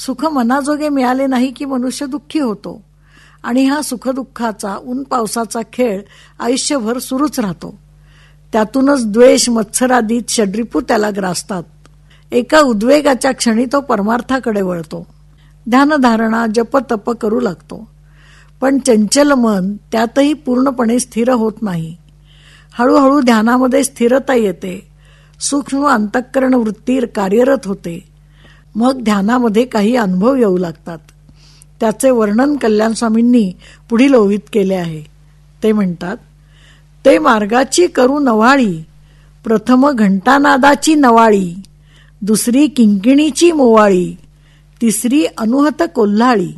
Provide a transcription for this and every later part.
सुख मनाजोगे मिळाले नाही की मनुष्य दुःखी होतो आणि हा सुखदुःखाचा ऊन पावसाचा खेळ आयुष्यभर सुरूच राहतो. त्यातूनच द्वेष मत्सरादी षड्रिपू त्याला ग्रासतात. एका उद्वेगाच्या क्षणी तो परमार्थाकडे वळतो. ध्यानधारणा जपतप करू लागतो. पण चंचल मन त्यातही पूर्णपणे स्थिर होत नाही. हळूहळू ध्यानामध्ये स्थिरता येते. सूक्ष्म अंतःकरण वृत्ती कार्यरत होते. मग ध्यानामध्ये काही अनुभव येऊ लागतात. त्याचे वर्णन कल्याण स्वामींनी पुढील ओवीत केले आहे. ते म्हणतात, ते मार्गाची करू नवाळी, प्रथम घंटानादाची नवाळी, दुसरी किंकिणीची मोवाळी, तिसरी अनुहत कोल्हाळी.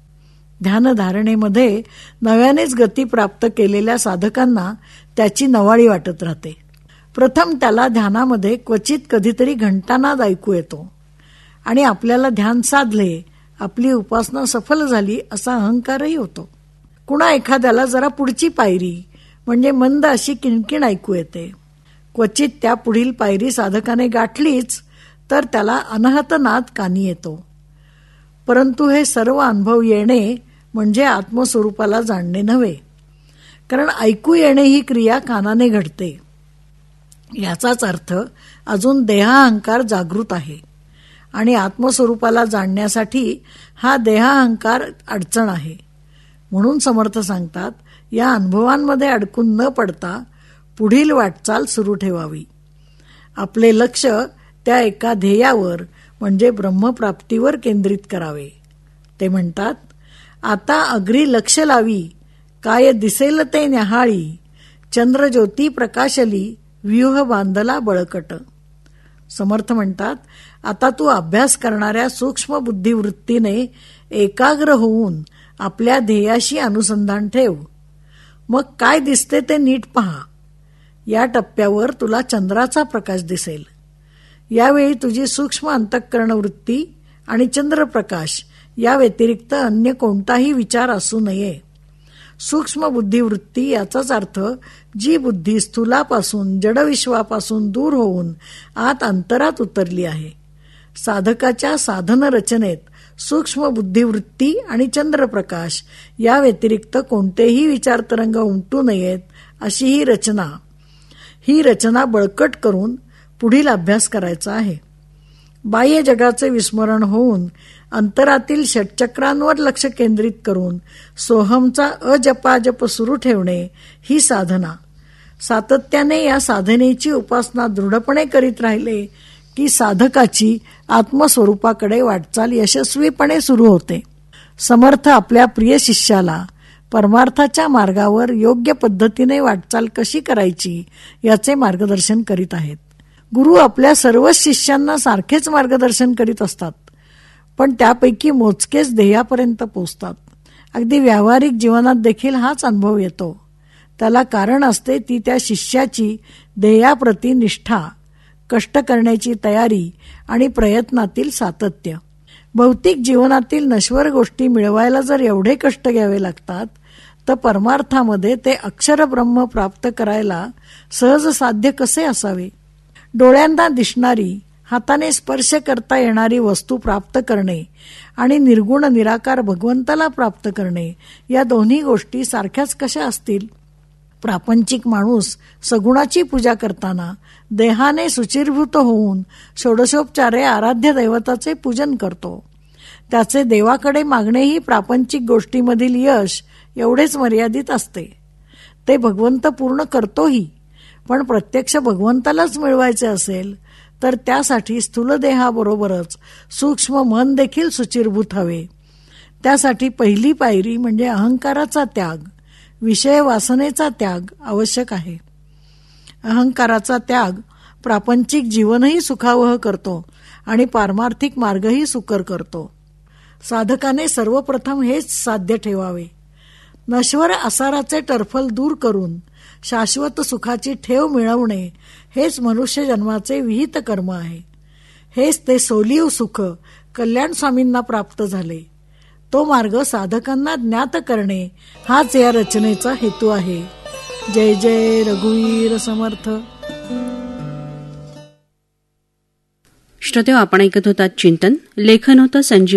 ध्यानधारणेमध्ये नव्यानेच गती प्राप्त केलेल्या साधकांना त्याची नवाळी वाटत राहते. प्रथम त्याला ध्यानामध्ये क्वचित कधीतरी घंटानाद ऐकू येतो आणि आपल्याला ध्यान साधले, आपली उपासना सफल झाली असा अहंकारही होतो. कुणा एखाद्याला जरा पुढची पायरी म्हणजे मंद अशी किणकिण ऐकू येते. क्वचित त्या पुढील पायरी साधकाने गाठलीच तर त्याला अनहत नाद कानी येतो. परंतु हे सर्व अनुभव येणे म्हणजे आत्मस्वरूपाला जाणणे नव्हे, कारण ऐकू येणे ही क्रिया कानाने घडते. याचाच अर्थ अजून देहाहंकार जागृत आहे आणि आत्मस्वरूपाला जाणण्यासाठी हा देहाहंकार अडचण आहे. म्हणून समर्थ सांगतात, या अनुभवांमध्ये अडकून न पडता पुढील वाटचाल सुरू ठेवावी. आपले लक्ष त्या एका ध्येयावर म्हणजे ब्रह्मप्राप्तीवर केंद्रित करावे. ते म्हणतात, आता अग्री लक्ष लावी, काय दिसेल ते न्याहाळी, चंद्रज्योती प्रकाशली, व्यूह बांधला बळकट. समर्थ म्हणतात, आता तू अभ्यास करणाऱ्या सूक्ष्म बुद्धिवृत्तीने एकाग्र होऊन आपल्या ध्येयाशी अनुसंधान ठेव. मग काय दिसते ते नीट पहा. या टप्प्यावर तुला चंद्राचा प्रकाश दिसेल. यावेळी तुझी सूक्ष्म अंतःकरण वृत्ती आणि चंद्रप्रकाश या व्यतिरिक्त अन्य कोणताही विचार असू नये. सूक्ष्म बुद्धिवृत्ती याचाच अर्थ जी बुद्धी स्थूलापासून जडविश्वापासून दूर होऊन आत अंतरात उतरली आहे. साधकाच्या साधन रचनेत सूक्ष्म बुद्धिवृत्ती आणि चंद्रप्रकाश या व्यतिरिक्त कोणतेही विचारतरंग उमटू नयेत अशी ही रचना बळकट करून पुढील अभ्यास करायचा आहे. बाह्य जगाचे विस्मरण होऊन अंतरातील षटचक्रांवर लक्ष केंद्रित करून सोहमचा अजपाजप सुरू ठेवणे ही साधना. सातत्याने या साधनेची उपासना दृढपणे करीत राहिले की साधकाची आत्मस्वरूपाकडे वाटचाल यशस्वीपणे सुरू होते. समर्थ आपल्या प्रिय शिष्याला परमार्थाच्या मार्गावर योग्य पद्धतीने वाटचाल कशी करायची याचे मार्गदर्शन करीत आहेत. गुरु आपल्या सर्वच शिष्यांना सारखेच मार्गदर्शन करीत असतात, पण त्यापैकी मोजकेच ध्येयापर्यंत पोचतात. अगदी व्यावहारिक जीवनात देखील हाच अनुभव येतो. त्याला कारण असते ती त्या शिष्याची ध्येयाप्रती निष्ठा, कष्ट करण्याची तयारी आणि प्रयत्नातील सातत्य. भौतिक जीवनातील नश्वर गोष्टी मिळवायला जर एवढे कष्ट घ्यावे लागतात, तर परमार्थामध्ये ते अक्षर ब्रह्म प्राप्त करायला सहज साध्य कसे असावे. डोळ्यांना दिसणारी, हाताने स्पर्श करता येणारी वस्तू प्राप्त करणे आणि निर्गुण निराकार भगवंताला प्राप्त करणे या दोन्ही गोष्टी सारख्याच कशा असतील. प्रापंचिक माणूस सगुणाची पूजा करताना देहाने सुचिरभूत होऊन षोडशोपचारे आराध्य दैवताचे पूजन करतो. त्याचे देवाकडे मागणेही प्रापंचिक गोष्टीमधील यश एवढेच मर्यादित असते. ते भगवंत पूर्ण करतोही, पण प्रत्यक्ष भगवंतालाच मिळवायचे असेल तर त्यासाठी स्थूल देहाबरोबरच सूक्ष्म मन देखील सुचिरभूत हवे. त्यासाठी पहिली पायरी म्हणजे अहंकाराचा त्याग, विषय वासनेचा त्याग आवश्यक आहे. अहंकाराचा त्याग प्रापंचिक जीवनही सुखावह करतो आणि पारमार्थिक मार्गही सुकर करतो. साधकाने सर्वप्रथम हेच साध्य ठेवावे. नश्वर आसाराचे टरफल दूर करून शाश्वत सुखाची ठेव मिळवणे हेच मनुष्य जन्माचे विहित कर्म आहे. हेच ते सोलीव सुख कल्याण स्वामींना प्राप्त झाले. तो मार्ग साधकांना ज्ञात करणे हाच या रचनेचा हेतू आहे. जय जय रघुवीर समर्थ. श्रोते, आपण ऐकत होतात चिंतन. लेखन होतं संजीव